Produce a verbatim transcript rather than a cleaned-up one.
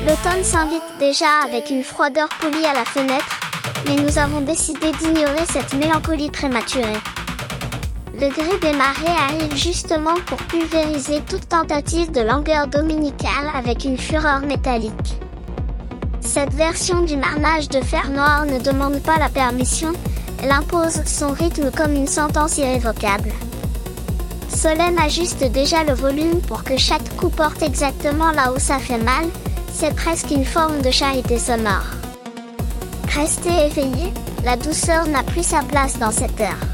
L'automne s'invite déjà avec une froideur polie à la fenêtre, mais nous avons décidé d'ignorer cette mélancolie prématurée. Le gré des marées arrive justement pour pulvériser toute tentative de langueur dominicale avec une fureur métallique. Cette version du marnage de fer noir ne demande pas la permission, elle impose son rythme comme une sentence irrévocable. Solène ajuste déjà le volume pour que chaque coup porte exactement là où ça fait mal, c'est presque une forme de charité sonore. Restez éveillés, la douceur n'a plus sa place dans cette heure.